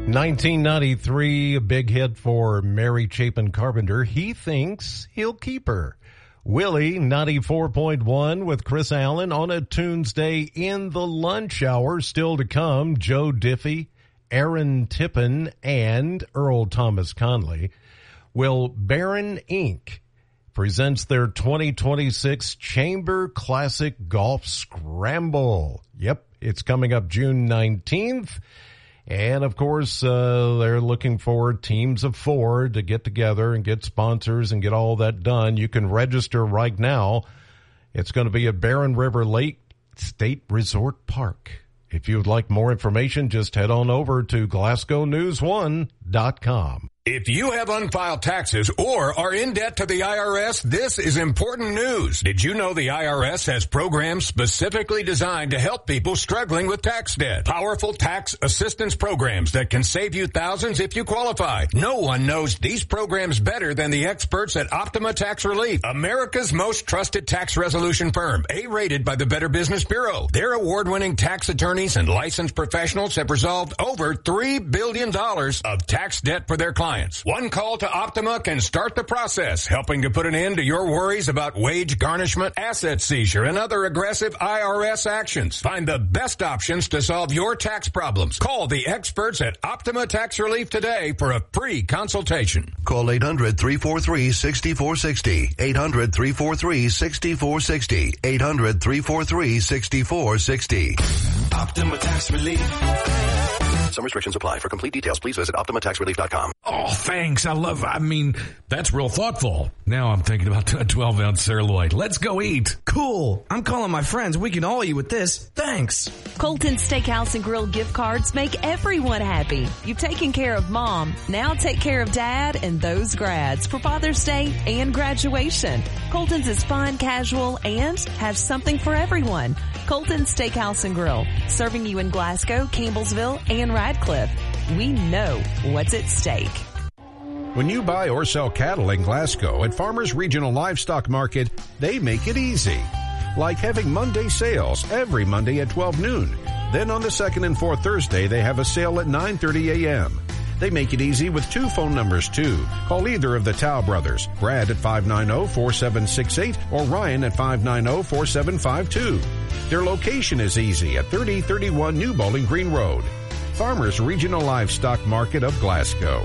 1993, a big hit for Mary Chapin Carpenter. He thinks he'll keep her. Willie, 94.1 with Chris Allen on a Tuesday in the lunch hour. Still to come, Joe Diffie, Aaron Tippin, and Earl Thomas Conley. Well, Barron Inc. presents their 2026 Chamber Classic Golf Scramble. Yep, it's coming up June 19th. And, of course, they're looking for teams of 4 to get together and get sponsors and get all that done. You can register right now. It's going to be at Barron River Lake State Resort Park. If you would like more information, just head on over to GlasgowNews1.com. If you have unfiled taxes or are in debt to the IRS, this is important news. Did you know the IRS has programs specifically designed to help people struggling with tax debt? Powerful tax assistance programs that can save you thousands if you qualify. No one knows these programs better than the experts at Optima Tax Relief, America's most trusted tax resolution firm, A-rated by the Better Business Bureau. Their award-winning tax attorneys and licensed professionals have resolved over $3 billion of tax debt for their clients. One call to Optima can start the process, helping to put an end to your worries about wage garnishment, asset seizure, and other aggressive IRS actions. Find the best options to solve your tax problems. Call the experts at Optima Tax Relief today for a free consultation. Call 800-343-6460. 800-343-6460. 800-343-6460. Optima Tax Relief. Some restrictions apply. For complete details, please visit OptimaTaxRelief.com. Oh, thanks. That's real thoughtful. Now I'm thinking about a 12-ounce sirloin. Let's go eat. Cool. I'm calling my friends. We can all eat with this. Thanks. Colton Steakhouse and Grill gift cards make everyone happy. You've taken care of Mom. Now take care of Dad and those grads for Father's Day and graduation. Colton's is fun, casual, and has something for everyone. Colton Steakhouse and Grill, serving you in Glasgow, Campbellsville, and Radcliffe. We know what's at stake. When you buy or sell cattle in Glasgow at Farmers Regional Livestock Market, they make it easy. Like having Monday sales every Monday at 12 noon. Then on the second and fourth Thursday, they have a sale at 9:30 a.m. They make it easy with 2 phone numbers, too. Call either of the Tao brothers, Brad at 590-4768 or Ryan at 590-4752. Their location is easy at 3031 New Bowling Green Road. Farmers Regional Livestock Market of Glasgow.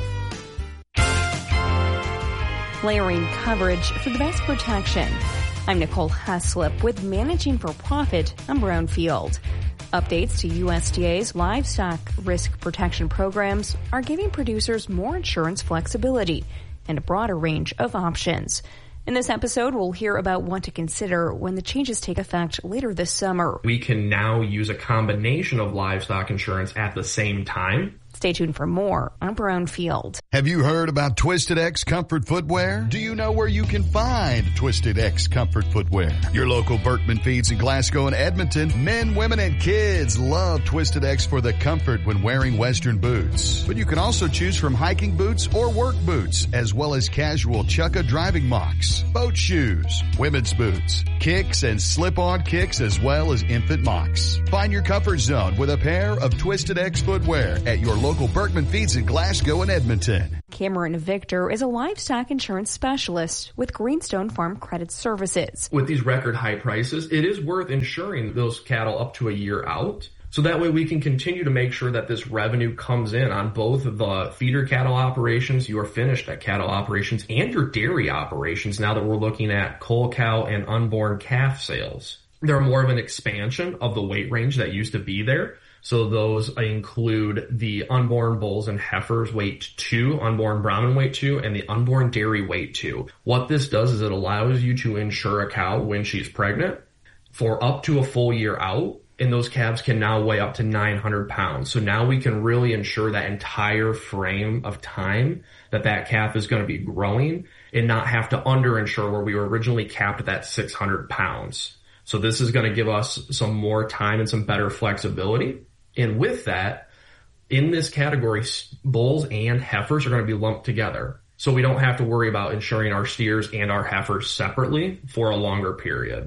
Layering coverage for the best protection. I'm Nicole Haslip with Managing for Profit on Brownfield. Updates to USDA's livestock risk protection programs are giving producers more insurance flexibility and a broader range of options. In this episode, we'll hear about what to consider when the changes take effect later this summer. We can now use a combination of livestock insurance at the same time. Stay tuned for more on Brownfield. Have you heard about Twisted X Comfort Footwear? Do you know where you can find Twisted X Comfort Footwear? Your local Berkman Feeds in Glasgow and Edmonton. Men, women, and kids love Twisted X for the comfort when wearing Western boots. But you can also choose from hiking boots or work boots, as well as casual Chukka driving mocks, boat shoes, women's boots, kicks, and slip-on kicks, as well as infant mocks. Find your comfort zone with a pair of Twisted X footwear at your local Berkman Feeds in Glasgow and Edmonton. Cameron Victor is a livestock insurance specialist with Greenstone Farm Credit Services. With these record high prices, it is worth insuring those cattle up to a year out. So that way we can continue to make sure that this revenue comes in on both of the feeder cattle operations, your finished cattle operations, and your dairy operations now that we're looking at cull cow and unborn calf sales. They're more of an expansion of the weight range that used to be there. So those include the unborn bulls and heifers weight 2, unborn Brahman weight 2, and the unborn dairy weight 2. What this does is it allows you to insure a cow when she's pregnant for up to a full year out, and those calves can now weigh up to 900 pounds. So now we can really ensure that entire frame of time that that calf is going to be growing and not have to underinsure where we were originally capped at that 600 pounds. So this is going to give us some more time and some better flexibility. And with that, in this category, bulls and heifers are going to be lumped together. So we don't have to worry about insuring our steers and our heifers separately for a longer period.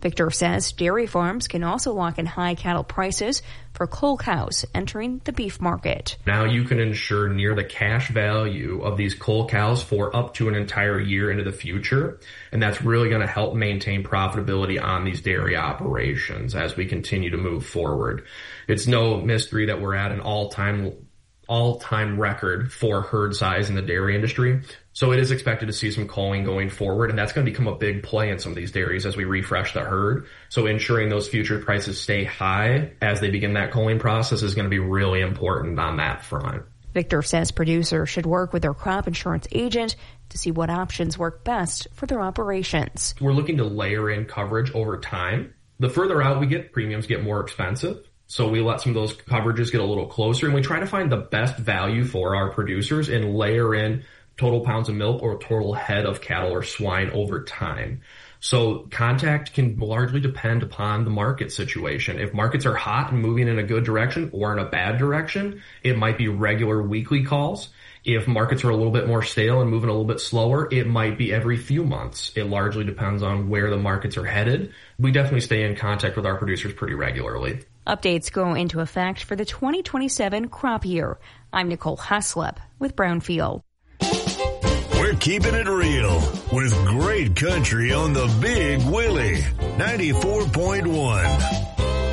Victor says dairy farms can also lock in high cattle prices for cull cows entering the beef market. Now you can insure near the cash value of these cull cows for up to an entire year into the future. And that's really going to help maintain profitability on these dairy operations as we continue to move forward. It's no mystery that we're at an all-time record for herd size in the dairy industry. So it is expected to see some culling going forward, and that's going to become a big play in some of these dairies as we refresh the herd. So ensuring those future prices stay high as they begin that culling process is going to be really important on that front. Victor says producers should work with their crop insurance agent to see what options work best for their operations. We're looking to layer in coverage over time. The further out we get, premiums get more expensive. So we let some of those coverages get a little closer, and we try to find the best value for our producers and layer in total pounds of milk or total head of cattle or swine over time. So contact can largely depend upon the market situation. If markets are hot and moving in a good direction or in a bad direction, it might be regular weekly calls. If markets are a little bit more stale and moving a little bit slower, it might be every few months. It largely depends on where the markets are headed. We definitely stay in contact with our producers pretty regularly. Updates go into effect for the 2027 crop year. I'm Nicole Haslip with Brownfield. We're keeping it real with great country on the Big Willie 94.1.